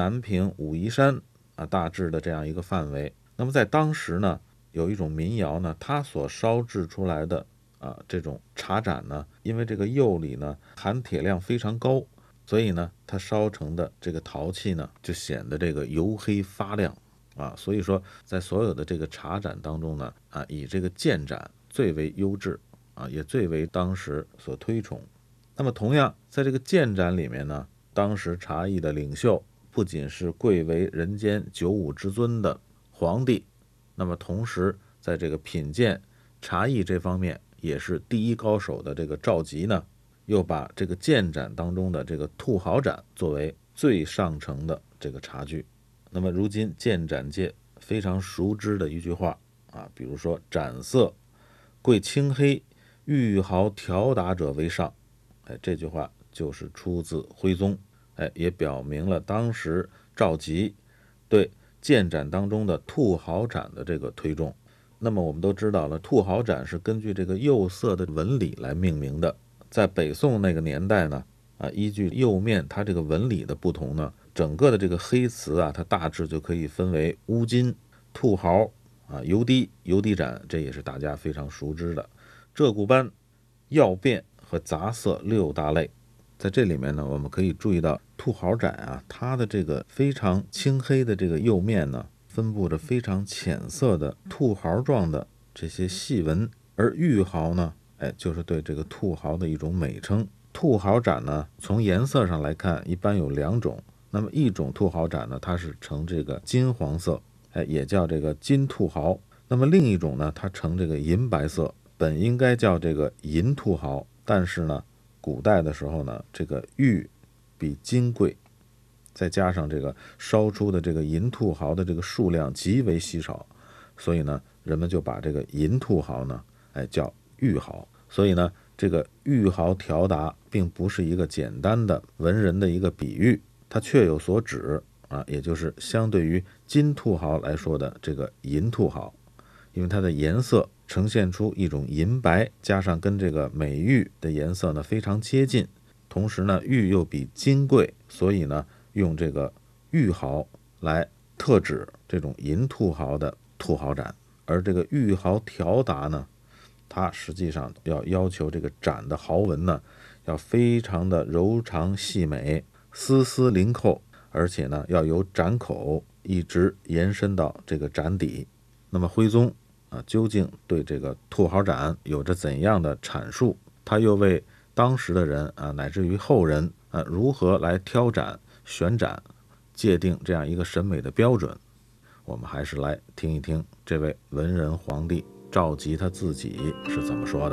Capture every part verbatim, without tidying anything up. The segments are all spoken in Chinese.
南平、武夷山啊，大致的这样一个范围。那么在当时呢，有一种民窑呢，它所烧制出来的啊这种茶盏呢，因为这个釉里呢含铁量非常高，所以呢它烧成的这个陶器呢就显得这个黝黑发亮啊。所以说在所有的这个茶盏当中呢啊，以这个建盏最为优质啊，也最为当时所推崇。那么同样在这个建盏里面呢，当时茶艺的领袖不仅是贵为人间九五之尊的皇帝，那么同时在这个品鉴茶艺这方面也是第一高手的这个赵佶呢，又把这个建盏当中的这个兔毫盏作为最上乘的这个茶具。那么如今建盏界非常熟知的一句话啊，比如说盏色贵青黑，玉毫调达者为上，哎，这句话就是出自徽宗，哎，也表明了当时赵佶对建盏当中的兔毫盏的这个推重。那么我们都知道了，兔毫盏是根据这个釉色的纹理来命名的。在北宋那个年代呢，啊，依据釉面它这个纹理的不同呢，整个的这个黑瓷啊，它大致就可以分为乌金、兔毫啊、油滴、油滴盏，这也是大家非常熟知的鹧鸪斑、曜变和杂色六大类。在这里面呢，我们可以注意到兔毫盏啊，它的这个非常青黑的这个釉面呢，分布着非常浅色的兔毫状的这些细纹，而玉毫呢，哎，就是对这个兔毫的一种美称。兔毫盏呢，从颜色上来看，一般有两种。那么一种兔毫盏呢，它是呈这个金黄色，哎，也叫这个金兔毫。那么另一种呢，它呈这个银白色，本应该叫这个银兔毫，但是呢，古代的时候呢，这个玉比金贵，再加上这个烧出的这个银兔毫的这个数量极为稀少，所以呢，人们就把这个银兔毫呢，哎，叫玉毫。所以呢，这个玉毫调达并不是一个简单的文人的一个比喻，它确有所指啊，也就是相对于金兔毫来说的这个银兔毫，因为它的颜色呈现出一种银白，加上跟这个美玉的颜色呢非常接近，同时呢玉又比金贵，所以呢用这个玉毫来特指这种银兔毫的兔毫盏。而这个玉毫调达呢，它实际上要要求这个盏的毫纹呢要非常的柔长细美，丝丝临扣，而且呢要由盏口一直延伸到这个盏底。那么徽宗啊，究竟对这个兔毫盏有着怎样的阐述？他又为当时的人啊，乃至于后人啊，如何来挑盏、选盏，界定这样一个审美的标准？我们还是来听一听这位文人皇帝赵佶他自己是怎么说的。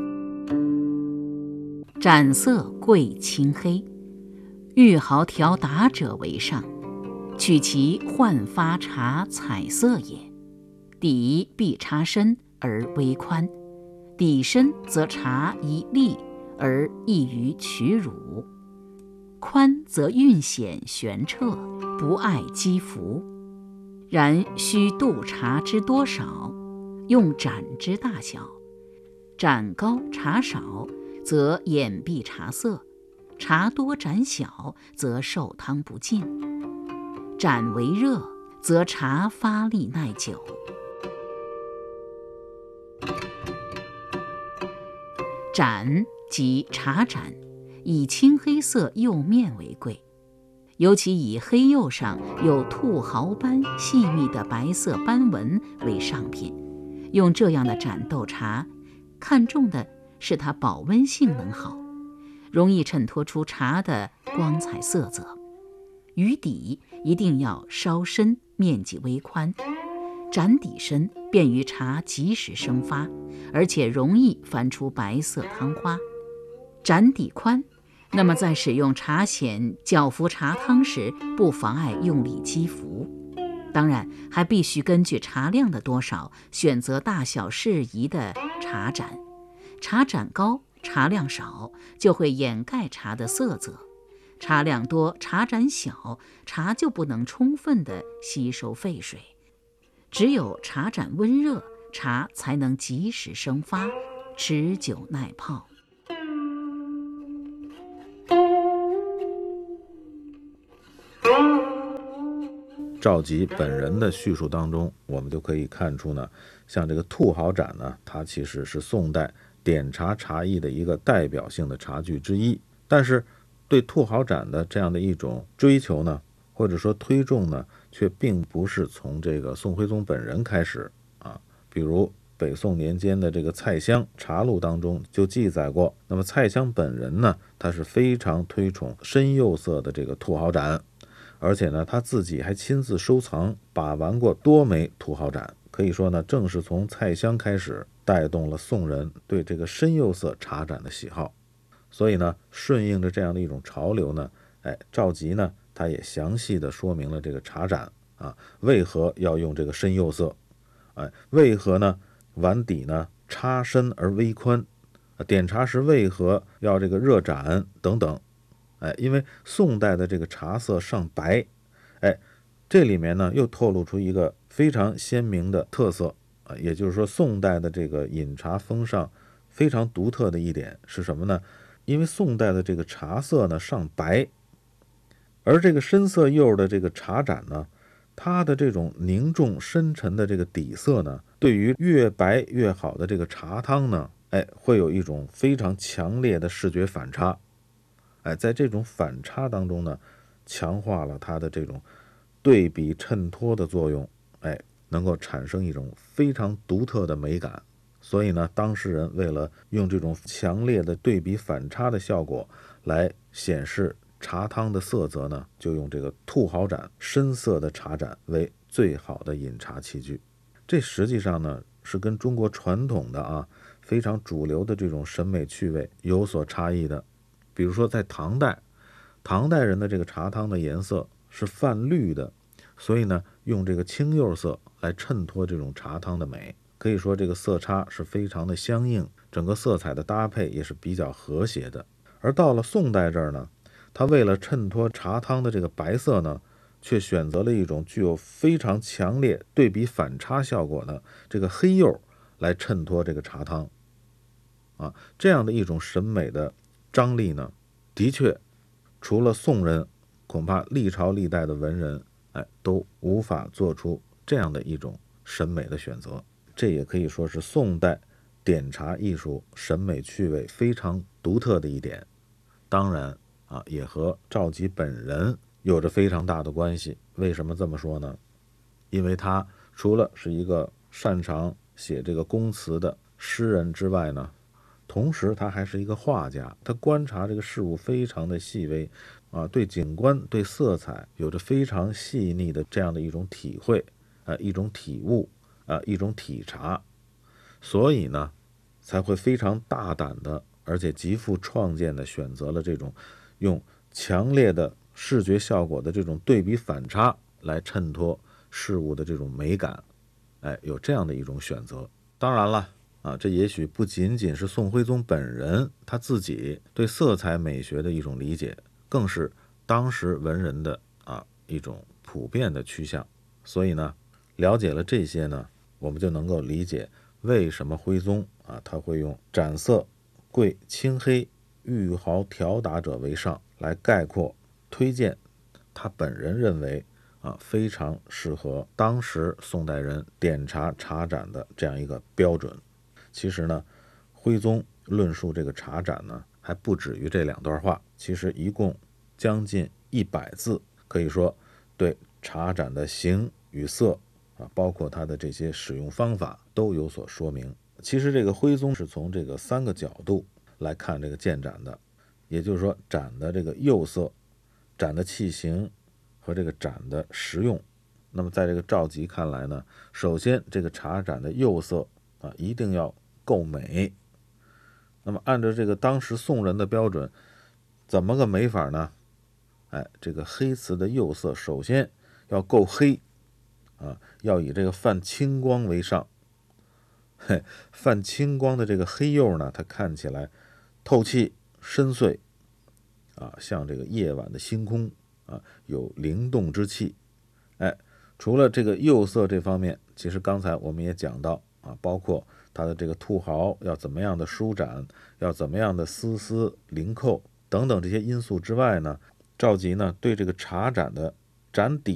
盏色贵青黑，玉毫调达者为上，取其焕发茶彩色也。底必茶深而微宽，底深则茶宜立而易于取乳，宽则韵显玄彻，不碍肌肤。然须度茶之多少，用盏之大小。盏高茶少，则掩蔽茶色；茶多盏小，则受汤不尽。盏为热，则茶发力耐久。盏即茶盏，以青黑色釉面为贵，尤其以黑釉上有兔毫般细密的白色斑纹为上品。用这样的盏斗茶，看重的是它保温性能好，容易衬托出茶的光彩色泽。余底一定要稍深，面积微宽，盏底深，便于茶及时生发，而且容易翻出白色汤花。盏底宽，那么在使用茶筅搅服茶汤时，不妨碍用力击服。当然，还必须根据茶量的多少，选择大小适宜的茶盏。茶盏高，茶量少，就会掩盖茶的色泽；茶量多，茶盏小，茶就不能充分地吸收沸水。只有茶盏温热，茶才能及时生发，持久耐泡。 赵佶本人的叙述当中，我们就可以看出呢，像这个兔毫盏呢，它其实是宋代点茶茶艺的一个代表性的茶具之一。但是对兔毫盏的这样的一种追求呢，或者说推重呢，却并不是从这个宋徽宗本人开始啊。比如北宋年间的这个蔡襄《茶录》当中就记载过，那么蔡襄本人呢，他是非常推崇深釉色的这个兔毫盏，而且呢，他自己还亲自收藏把玩过多枚兔毫盏。可以说呢，正是从蔡襄开始，带动了宋人对这个深釉色茶盏的喜好。所以呢，顺应着这样的一种潮流呢，哎，赵佶呢，他也详细的说明了这个茶盏啊，为何要用这个深釉色，哎，为何呢？碗底呢插深而微宽，点茶时为何要这个热盏等等，哎，因为宋代的这个茶色上白，哎，这里面呢又透露出一个非常鲜明的特色啊，也就是说宋代的这个饮茶风尚非常独特的一点是什么呢？因为宋代的这个茶色呢上白，而这个深色釉的这个茶盏呢，它的这种凝重深沉的这个底色呢，对于越白越好的这个茶汤呢，哎，会有一种非常强烈的视觉反差。哎，在这种反差当中呢，强化了它的这种对比衬托的作用，哎，能够产生一种非常独特的美感。所以呢，当事人为了用这种强烈的对比反差的效果来显示茶汤的色泽呢，就用这个兔毫盏深色的茶盏为最好的饮茶器具。这实际上呢，是跟中国传统的啊非常主流的这种审美趣味有所差异的。比如说在唐代，唐代人的这个茶汤的颜色是泛绿的，所以呢，用这个青釉色来衬托这种茶汤的美。可以说这个色差是非常的相应，整个色彩的搭配也是比较和谐的。而到了宋代这儿呢，他为了衬托茶汤的这个白色呢，却选择了一种具有非常强烈对比反差效果的这个黑釉来衬托这个茶汤啊，这样的一种审美的张力呢，的确除了宋人，恐怕历朝历代的文人哎都无法做出这样的一种审美的选择。这也可以说是宋代点茶艺术审美趣味非常独特的一点。当然啊，也和赵佶本人有着非常大的关系。为什么这么说呢？因为他除了是一个擅长写这个宫词的诗人之外呢，同时他还是一个画家，他观察这个事物非常的细微啊，对景观对色彩有着非常细腻的这样的一种体会啊，一种体悟啊，一种体察，所以呢，才会非常大胆的，而且极富创建的选择了这种用强烈的视觉效果的这种对比反差来衬托事物的这种美感，哎，有这样的一种选择。当然了啊，这也许不仅仅是宋徽宗本人他自己对色彩美学的一种理解，更是当时文人的啊一种普遍的趋向。所以呢，了解了这些呢，我们就能够理解为什么徽宗啊他会用盏色贵青黑玉毫调打者为上来概括推荐他本人认为啊非常适合当时宋代人点茶茶盏的这样一个标准。其实呢，徽宗论述这个茶盏呢还不止于这两段话，其实一共将近一百字，可以说对茶盏的形与色啊，包括它的这些使用方法都有所说明。其实这个徽宗是从这个三个角度来看这个建盏的，也就是说盏的这个釉色、盏的器型和这个盏的实用。那么在这个赵佶看来呢，首先这个茶盏的釉色啊一定要够美。那么按照这个当时宋人的标准，怎么个美法呢？哎，这个黑瓷的釉色首先要够黑啊，要以这个泛青光为上。嘿，泛青光的这个黑釉呢，它看起来透气深邃啊，像这个夜晚的星空啊，有灵动之气。哎，除了这个釉色这方面，其实刚才我们也讲到啊，包括它的这个兔毫要怎么样的舒展，要怎么样的丝丝灵扣等等这些因素之外呢，赵佶呢对这个茶盏的盏底